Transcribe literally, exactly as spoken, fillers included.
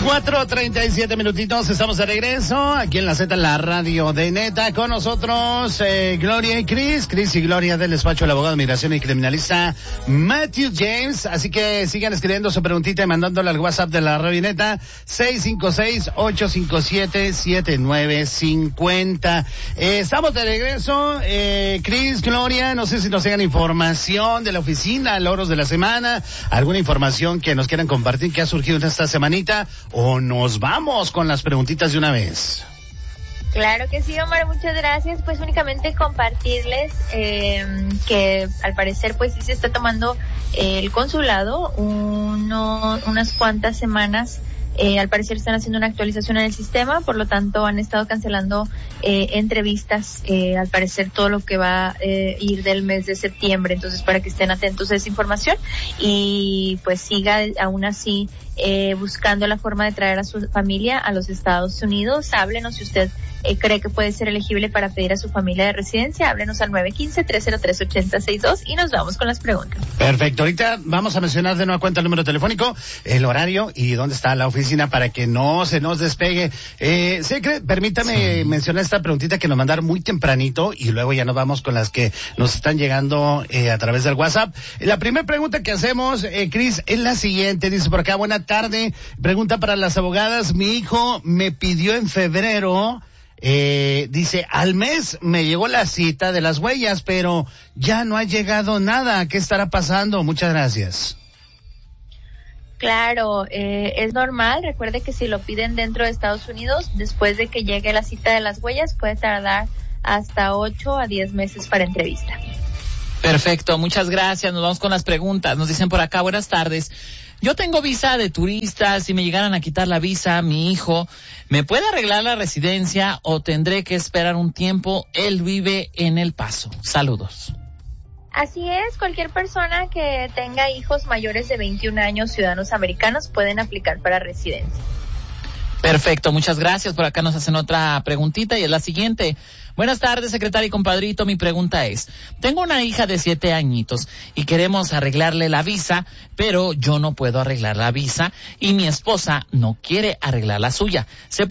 cuatro treinta y siete minutitos, estamos de regreso aquí en la Z, la radio de Neta. Con nosotros eh, Gloria y Cris, Cris y Gloria del despacho del abogado de migración y criminalista Matthew James. Así que sigan escribiendo su preguntita y mandándola al WhatsApp de la radio Neta, seis cinco seis, ocho cinco siete, siete nueve cinco cero. Eh, estamos de regreso, eh, Cris, Gloria, no sé si nos tengan información de la oficina, logros de la semana, alguna información que nos quieran compartir que ha surgido en esta semanita, o nos vamos con las preguntitas de una vez. Claro que sí, Omar, muchas gracias. Pues únicamente compartirles eh, que al parecer pues sí se está tomando eh, el consulado uno, unas cuantas semanas. Eh, al parecer están haciendo una actualización en el sistema, por lo tanto han estado cancelando eh, entrevistas, eh, al parecer todo lo que va a eh, ir del mes de septiembre, entonces para que estén atentos a esa información y pues siga aún así eh, buscando la forma de traer a su familia a los Estados Unidos. Háblenos si usted eh, cree que puede ser elegible para pedir a su familia de residencia, háblenos al nueve uno cinco, tres cero tres, ocho cero seis dos y nos vamos con las preguntas. Perfecto, ahorita vamos a mencionar de nueva cuenta el número telefónico, el horario y dónde está la oficina para que no se nos despegue. Eh, Secre, permítame sí. mencionar esta preguntita que nos mandaron muy tempranito y luego ya nos vamos con las que nos están llegando eh, a través del WhatsApp. La primera pregunta que hacemos, eh, Cris, es la siguiente. Dice por acá, buena tarde, pregunta para las abogadas. Mi hijo me pidió en febrero, eh, dice, al mes me llegó la cita de las huellas, pero ya no ha llegado nada. ¿Qué estará pasando? Muchas gracias. Claro, eh, es normal. Recuerde que si lo piden dentro de Estados Unidos, después de que llegue la cita de las huellas, puede tardar hasta ocho a diez meses para entrevista. Perfecto, muchas gracias. Nos vamos con las preguntas. Nos dicen por acá, buenas tardes. Yo tengo visa de turista. Si me llegaran a quitar la visa, mi hijo, ¿me puede arreglar la residencia o tendré que esperar un tiempo? Él vive en El Paso. Saludos. Así es, cualquier persona que tenga hijos mayores de veintiún años, ciudadanos americanos, pueden aplicar para residencia. Perfecto, muchas gracias. Por acá nos hacen otra preguntita y es la siguiente. Buenas tardes, secretaria y compadrito. Mi pregunta es, tengo una hija de siete añitos y queremos arreglarle la visa, pero yo no puedo arreglar la visa y mi esposa no quiere arreglar la suya. ¿Se